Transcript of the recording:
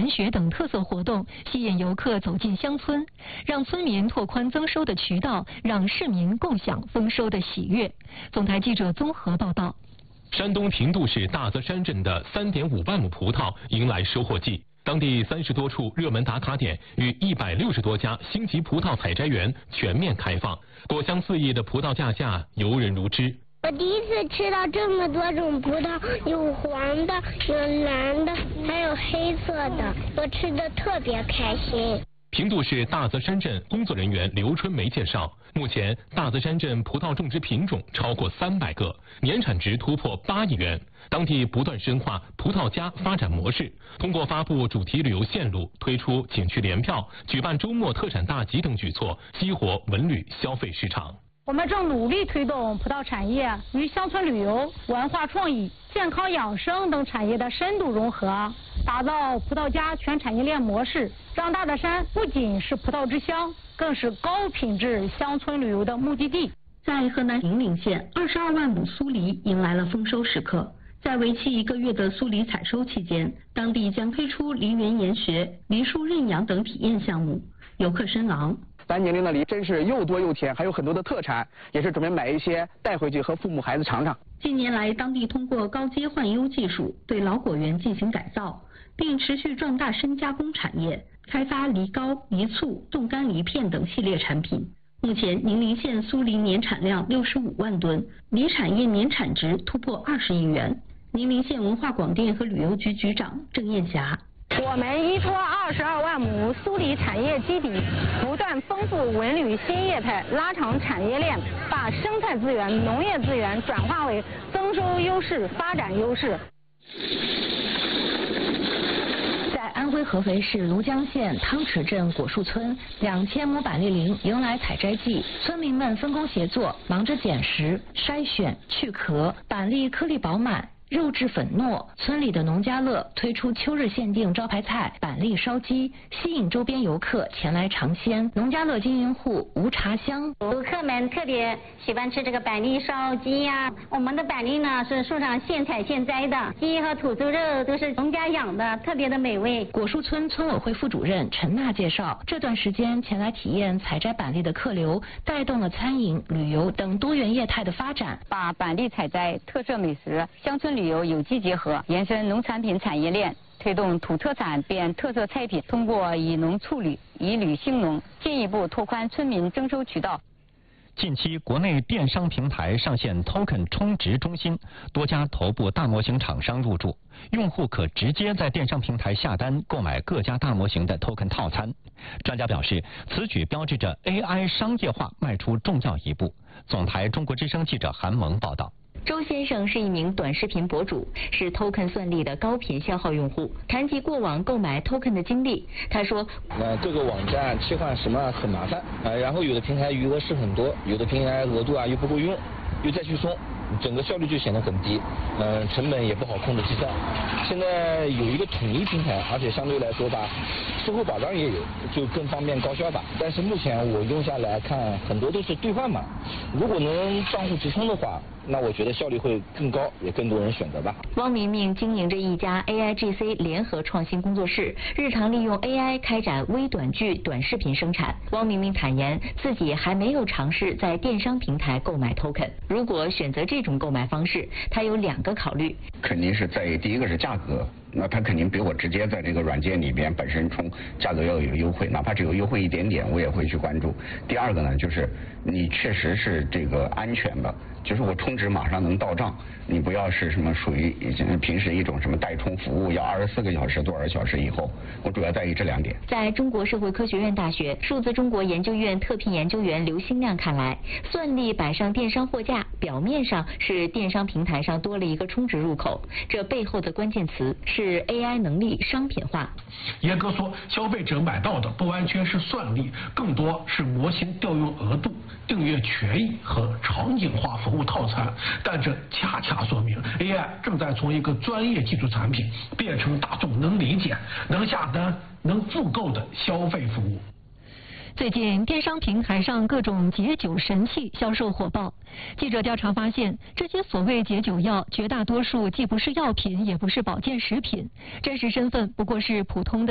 研学等特色活动，吸引游客走进乡村，让村民拓宽增收的渠道，让市民共享丰收的喜悦。总台记者综合报道。 山东平度市大泽山镇的3.5万亩葡萄迎来收获季，当地30多处热门打卡点与160多家星级葡萄采摘园全面开放，果香四溢的葡萄架架游人如织。 我第一次吃到这么多种葡萄，有黄的，有蓝的，还有黑色的，我吃的特别开心。 平度市大泽山镇工作人员刘春梅介绍，目前大泽山镇葡萄种植品种超过300个，年产值突破8亿元。当地不断深化葡萄加发展模式，通过发布主题旅游线路、推出景区联票、举办周末特产大集等举措，激活文旅消费市场。 我们正努力推动葡萄产业与乡村旅游、文化创意、健康养生等产业的深度融合，打造葡萄加全产业链模式，让大泽山不仅是葡萄之乡，更是高品质乡村旅游的目的地。 在河南宁陵县，22万亩苏梨迎来了丰收时刻。在为期1个月的苏梨采收期间，当地将推出梨园研学、梨树认养等体验项目，游客深昂。 咱宁陵的梨真是又多又甜，还有很多的特产，也是准备买一些带回去和父母孩子尝尝。 近年来，当地通过高阶换优技术对老果园进行改造，并持续壮大深加工产业，开发梨膏、梨醋、冻干梨片等系列产品。目前，宁陵县苏梨年产量65万吨，梨产业年产值突破20亿元。宁陵县文化广电和旅游局局长郑艳霞。 我们依托22万亩苏梨产业基底，不断丰富文旅新业态，拉长产业链，把生态资源、农业资源转化为增收优势、发展优势。 在安徽合肥市庐江县汤池镇果树村，2000亩板栗林迎来采摘季，村民们分工协作，忙着捡拾、筛选、去壳，板栗颗粒饱满，肉质粉糯。村里的农家乐推出秋日限定招牌菜板栗烧鸡，吸引周边游客前来尝鲜。农家乐经营户吴茶香， 游客们特别喜欢吃这个板栗烧鸡呀。我们的板栗呢是树上现采现摘的，鸡和土猪肉都是农家养的，特别的美味。 果树村村委会副主任陈娜介绍，这段时间前来体验采摘板栗的客流，带动了餐饮、旅游等多元业态的发展， 把板栗采摘、特色美食、乡村旅游有机结合，延伸农产品产业链，推动土特产变特色菜品，通过以农促旅、以旅兴农，进一步拓宽村民征收渠道。 近期，国内电商平台上线 Token 充值中心，多家头部大模型厂商入驻，用户可直接在电商平台下单购买各家大模型的 Token 套餐。专家表示，此举标志着 AI 商业化迈出重要一步。总台中国之声记者韩萌报道。 周先生是一名短视频博主，是 Token 算力的高频消耗用户。谈及过往购买 Token 的经历，他说： 各个网站切换什么很麻烦，然后有的平台余额是很多，有的平台额度又不够用，又再去松，整个效率就显得很低，成本也不好控制计算。现在有一个统一平台，而且相对来说吧，售后保障也有，就更方便高效吧。但是目前我用下来看，很多都是兑换码，如果能账户直通的话，那我觉得效率会更高，也更多人选择吧。 汪明明经营着一家 AIGC 联合创新工作室，日常利用 AI 开展微短剧、短视频生产。汪明明坦言，自己还没有尝试在电商平台购买 Token。如果选择这种购买方式，他有2个考虑。 肯定是在第一个是价格。那他肯定比我直接在这个软件里边本身充价格要有优惠，哪怕只有优惠一点点，我也会去关注。第二个呢，就是你确实是这个安全的，就是我充值马上能到账，你不要是什么属于平时一种什么代充服务，要24个小时多少小时以后。我主要在意这2点。 在中国社会科学院大学数字中国研究院特聘研究员刘新亮看来，算力摆上电商货架，表面上是电商平台上多了一个充值入口，这背后的关键词是 AI 能力商品化。 严格说，消费者买到的不完全是算力，更多是模型调用额度、订阅权益和场景化服务套餐。但这恰恰说明 AI 正在从一个专业技术产品变成大众能理解、能下单、能复购的消费服务。 最近，电商平台上各种解酒神器销售火爆。记者调查发现，这些所谓解酒药，绝大多数既不是药品，也不是保健食品，真实身份不过是普通的